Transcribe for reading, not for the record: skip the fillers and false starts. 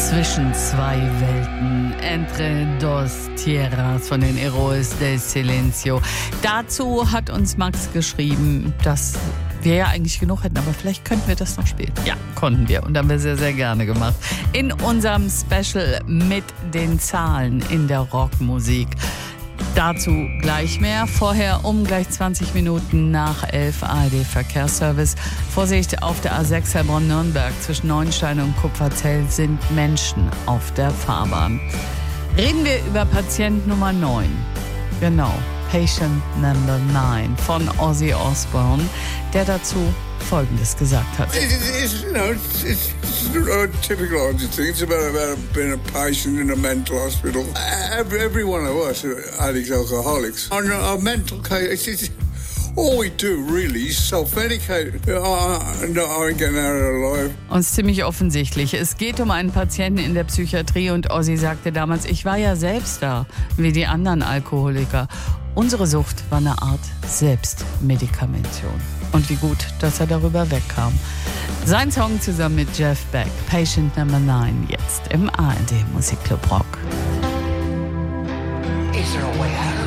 Zwischen zwei Welten, Entre dos Tierras von den Héroes del Silencio. Dazu hat uns Max geschrieben, dass wir ja eigentlich genug hätten, aber vielleicht könnten wir das noch spielen. Ja, konnten wir und haben wir sehr, sehr gerne gemacht. In unserem Special mit den Zahlen in der Rockmusik. Dazu gleich mehr. Vorher gleich 20 Minuten nach 11 ARD-Verkehrsservice. Vorsicht, auf der A6 Heilbronn-Nürnberg zwischen Neuenstein und Kupferzell sind Menschen auf der Fahrbahn. Reden wir über Patient Nummer 9. Genau, Patient Number 9 von Ozzy Osbourne, der dazu Folgendes gesagt hat. It's a typical Ozzy thing. It's about being a patient in a mental hospital. Every one of us are addicts, alcoholics. On a mental case, all we do really is self-medicate. I'm getting out of life. Und es ist ziemlich offensichtlich. Es geht um einen Patienten in der Psychiatrie und Ozzy sagte damals, ich war ja selbst da, wie die anderen Alkoholiker. Unsere Sucht war eine Art Selbstmedikamentation. Und wie gut, dass er darüber wegkam. Sein Song zusammen mit Jeff Beck, Patient Number 9, jetzt im ARD Musikclub Rock. Is there a way out?